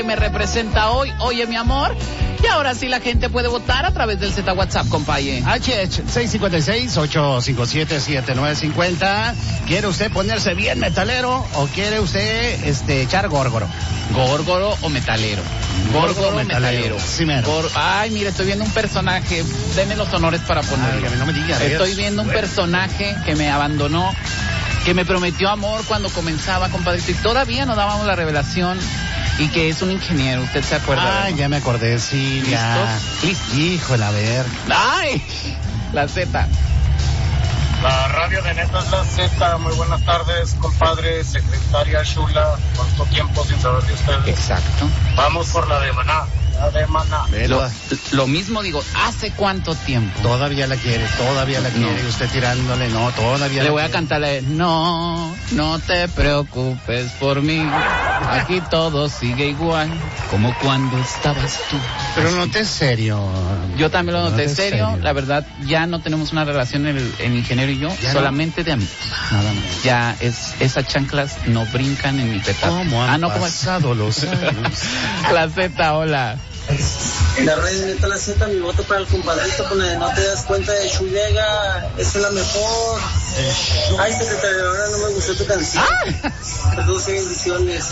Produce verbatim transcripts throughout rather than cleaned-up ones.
me representa hoy. Oye, mi amor. Y ahora sí la gente puede votar a través del Z WhatsApp, compaye. H H seis cinco seis, ocho cinco siete, siete nueve cinco cero. ¿Quiere usted ponerse bien metalero o quiere usted este echar górgoro? ¿Górgoro o metalero? Górgoro o metalero. Sí, mero. Gor- Ay, mire, estoy viendo un personaje. Deme los honores para ponerlo. Ay, no me diga, Estoy es- viendo un personaje que me abandonó, que me prometió amor cuando comenzaba, compadrito, y todavía no dábamos la revelación, y que es un ingeniero. ¿Usted se acuerda? Ah, ya me acordé, sí, ya. ¿Listos? Híjole, a ver. ¡Ay! La Z. La radio de Neta es la Z. Muy buenas tardes, compadre, secretaria Shula. ¿Cuánto tiempo sin saber de ustedes? Exacto. Vamos por la de Maná. La de Maná. Lo, lo mismo digo, ¿hace cuánto tiempo? Todavía la quiere, todavía la No. quiere. Usted tirándole, no, todavía Le la voy a quiere. cantarle, no, no te preocupes por mí, aquí todo sigue igual, como cuando estabas tú. Pero no te serio. Yo también lo noté No te serio, serio. la verdad, ya no tenemos una relación el, el ingeniero y yo, ¿Ya no? solamente de amigos. Nada más. Ya es, esas chanclas no brincan en mi petate. ¿Cómo han Ah, no, ¿cómo es? pasado los años? La Z, hola. En la radio Neta la Z, mi voto para el compadrito con la de No te das cuenta de Chulega. Esa es la mejor. Ay, secretario, ahora no me gustó tu canción. Perdón, bendiciones.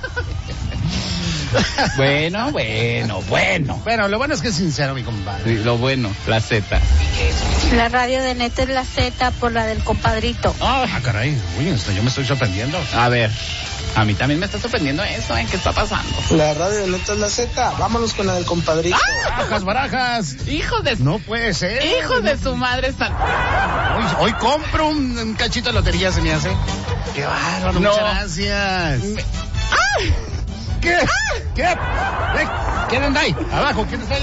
Bueno, bueno, bueno. Bueno, lo bueno es que es sincero, mi compadre. Sí, lo bueno, la Z. La radio de Neta es la Z por la del compadrito. Ah, caray. Uy, esto, yo me estoy sorprendiendo. A ver, a mí también me está sorprendiendo eso, ¿eh? ¿Qué está pasando? La radio de Neta es la Z. Vámonos con la del compadrito. Barajas, barajas. Hijos de... No puede ser. Hijos de su madre están... Hoy, hoy compro un, un cachito de lotería, se me hace. Qué bárbaro, No. muchas gracias. Me- ¿Qué? ¿Qué? Eh, ¿Quién anda ahí? Abajo, ¿quién está ahí?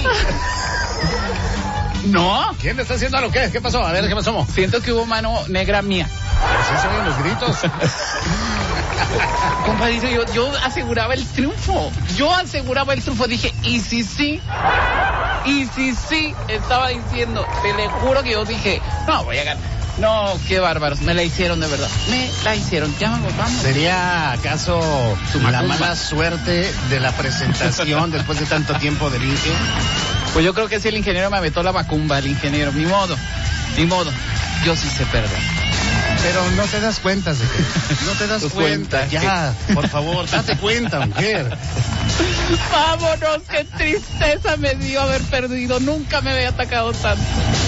No, ¿Quién está haciendo algo? ¿Qué? ¿Qué pasó? A ver, ¿qué pasó? siento que hubo mano negra mía. Pero sí se oyen los gritos. Compadrito, yo, yo aseguraba el triunfo. Yo aseguraba el triunfo. Dije, ¿y si sí? ¿Y si sí? Estaba diciendo, te le juro que yo dije, no, voy a ganar. No, qué bárbaros. Me la hicieron de verdad. Me la hicieron. Ya vamos, vamos. ¿Sería acaso Su la macumba. mala suerte de la presentación después de tanto tiempo de Inge? Pues yo creo que si el ingeniero me aventó la macumba, el ingeniero. Ni modo, ni modo. Yo sí sé perder. Pero no te das cuenta, de que no te das Pues cuenta. cuenta, Ya, por favor, date cuenta, mujer. Vámonos, qué tristeza me dio haber perdido. Nunca me había atacado tanto.